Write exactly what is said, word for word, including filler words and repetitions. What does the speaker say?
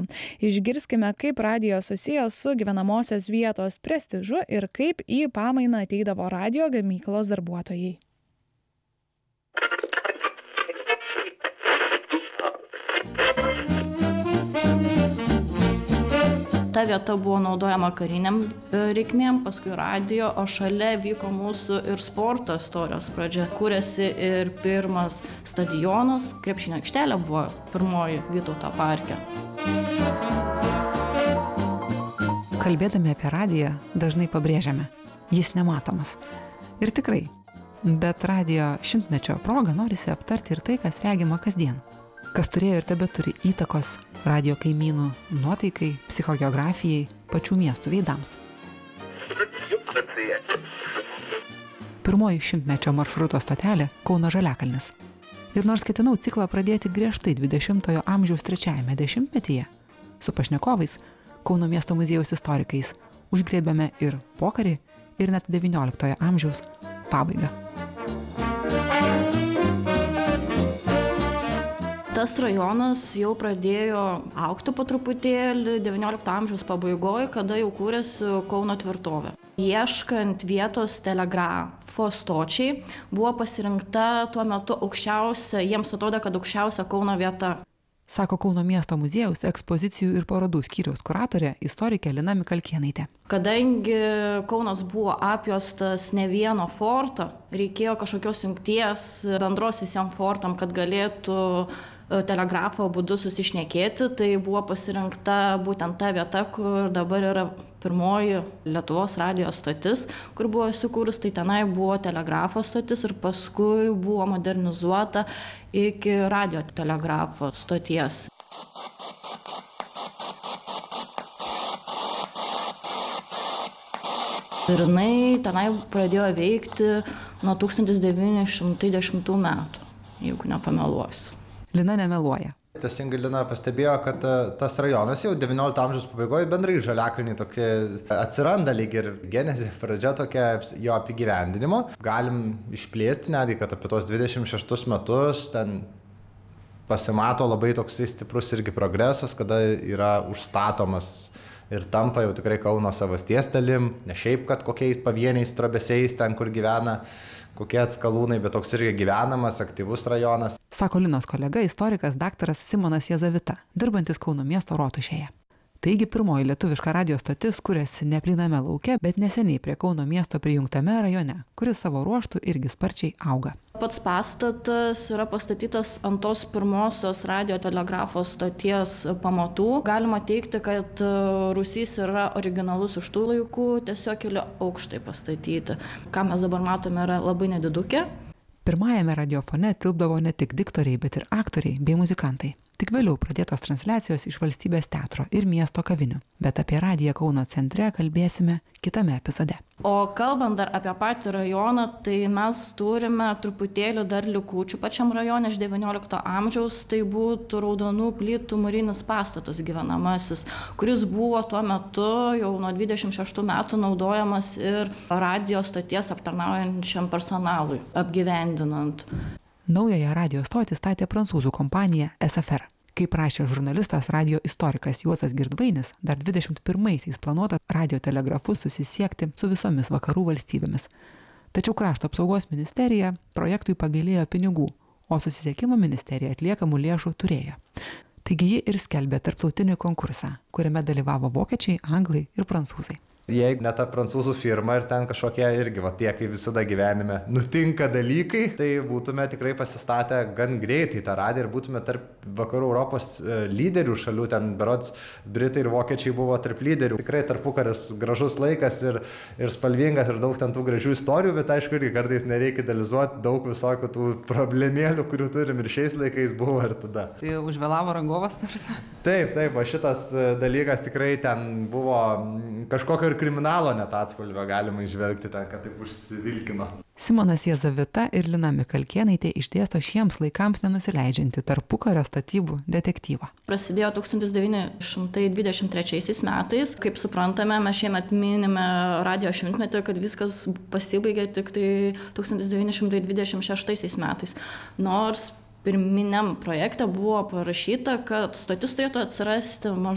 Išgirskime, kaip radijas susijęs su gyvenamosios vietos prestižu ir kaip į pamainą ateidavo radio gamyklos darbuotojai. Ta vieta buvo naudojama kariniam reikmėm, paskui radio, o šalia vyko mūsų ir sporto istorijos pradžia. Kūrėsi ir pirmas stadionas, krepšinio aikštelė buvo pirmoji Vytauto parke. Kalbėdami apie radiją dažnai pabrėžiame, jis nematomas. Ir tikrai, bet radijo šimtmečio proga norisi aptarti ir tai, kas regima kasdien. Kas turėjo ir tebeturi įtakos radijo kaimynų nuotaikai, psichogeografijai, pačių miestų veidams. Pirmoji šimtmečio maršruto stotelė Kauno Žaliakalnis. Ir nors ketinau ciklą pradėti griežtai dvidešimtojo amžiaus trečiajame dešimtmetyje, su pašnekovais, Kauno miesto muziejaus istorikais, užgrėbėme ir pokarį, ir net devynioliktojo amžiaus pabaigą. Tas rajonas jau pradėjo augti po truputėlį devyniolikto amžiaus pabaigoje, kada jau kūrėsi Kauno tvirtovė. Ieškant vietos telegrafo stočiai, buvo pasirinkta tuo metu aukščiausia, jiems atrodo, kad aukščiausia Kauno vieta. Sako Kauno miesto muziejaus ekspozicijų ir parodų skyriaus kuratorė, istorikė Lina Mikalkėnaitė. Kadangi Kaunas buvo apjuostas ne vieno forto, reikėjo kažkokios jungties bendros visiems fortam, kad galėtų telegrafo būdu susišnekėti, tai buvo pasirinkta būtent ta vieta, kur dabar yra pirmoji Lietuvos radijo stotis, kur buvo įsikūrus, tai tenai buvo telegrafo stotis ir paskui buvo modernizuota iki radio telegrafo stoties. Ir jinai tenai pradėjo veikti nuo tūkstantis devyni šimtai dešimtų metų, jeigu nepameluosiu. Lina nemeluoja. Teisingai Lina pastebėjo, kad tas rajonas jau devyniolikto amžiaus pabaigoje bendrai Žaliakalniai tokie atsiranda lyg ir genezė, pradžia tokia jo apgyvendinimo. Galim išplėsti netgi, kad apie tos dvidešimt šeštus metus ten pasimato labai toksai stiprus irgi progresas, kada yra užstatomas ir tampa jau tikrai Kauno savasties dalim, ne šiaip, kad kokiais pavieniais trobesiais ten, kur gyvena kokie atskalūnai, bet toks irgi gyvenamas, aktyvus rajonas. Sako Linos kolega, istorikas daktaras Simonas Jazavita, dirbantis Kauno miesto rotušėje. Taigi pirmoji lietuviška radijo stotis kuriasi ne plyname lauke, bet neseniai prie Kauno miesto prijungtame rajone, kuris savo ruožtų irgi sparčiai auga. Pats pastatas yra pastatytas ant tos pirmosios radio telegrafo stoties pamatų. Galima teigti, kad rūsys yra originalus iš tų laikų, tiesiog keli aukštai pastatyti. Ką mes dabar matome, yra labai nedidukė. Pirmajame radiofone tilpdavo ne tik diktoriai, bet ir aktoriai bei muzikantai. Tik vėliau pradėtos transliacijos iš Valstybės teatro ir miesto kavinių. Bet apie radiją Kauno centre kalbėsime kitame epizode. O kalbant dar apie patį rajoną, tai mes turime truputėlį dar likučių pačiam rajone iš devyniolikto amžiaus. Tai būtų raudonų plytų mūrinis pastatas gyvenamasis, kuris buvo tuo metu jau nuo dvidešimt šeštų metų naudojamas ir radijo stoties aptarnaujančiam personalui apgyvendinant. Naująją radijo stotį statė prancūzų kompanija S F R. Kaip rašė žurnalistas radijo istorikas Juozas Girdvainis, dar dvidešimt pirmaisiais planuota radijo telegrafu susisiekti su visomis vakarų valstybėmis. Tačiau Krašto apsaugos ministerija projektui pagailėjo pinigų, o susisiekimo ministerija atliekamų lėšų turėjo. Taigi ji ir skelbė tarptautinį konkursą, kuriame dalyvavo vokiečiai, anglai ir prancūzai. Jeigu ne ta prancūzų firma ir ten kažkokie irgi, va tie, kaip visada gyvenime, nutinka dalykai, tai būtume tikrai pasistatę gan greitai tą radiją ir būtume tarp vakarų Europos lyderių šalių, ten berods Britai ir Vokiečiai buvo tarp lyderių. Tikrai tarpukaris gražus laikas ir, ir spalvingas ir daug ten tų gražių istorijų, bet aišku, irgi kartais nereikia idealizuoti daug visokių tų problemėlių, kurių turim ir šiais laikais buvo ir tada. Tai užvėlavo rangovas tarsi? Taip, taip, o šitas dalykas tikrai ten buvo kažkokio ir kriminalo net atspalvio galima išvelgti ten, kad taip užsivilkino. Simonas Jazavita ir Lina Mikalkėnaitė išdėsto šiems laikams nenusileidžianti tarpukario statybų detektyvą. Prasidėjo tūkstantis devyni šimtai dvidešimt trečiaisiais metais. Kaip suprantame, mes šiemet minime radijo šimtmetį, kad viskas pasibaigė tik tai tūkstantis devyni šimtai dvidešimt šeštaisiais metais. Nors pirminiam projekte buvo parašyta, kad stotis turėtų atsirasti maždaug